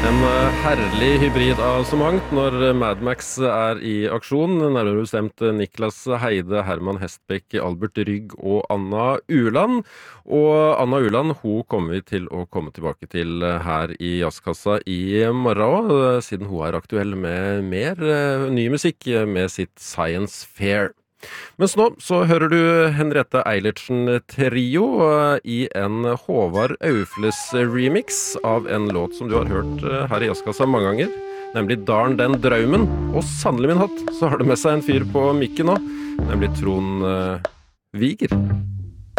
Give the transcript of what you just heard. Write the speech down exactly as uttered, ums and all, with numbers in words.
En eh, herlig hybrid av så mangt når Mad Max er i aksjon, nærmere bestemt Niklas Heide, Herman Hestbekk, Albert Rygg og Anna Uland. Og Anna Uland, hun kommer vi til å komme tilbake til her i Jazzkassa i morgen også, siden hun er aktuell med mer eh, ny musikk med sitt Science Fair. Mens nå så hører du Henriette Eilertsen Trio i en Håvard Aufles remix av en låt som du har hørt her i Jazzkassa mange ganger, nemlig Darn den draumen. Og sannelig min hatt, så har det med seg en fyr på mikken nå, nemlig Trond uh, Viger.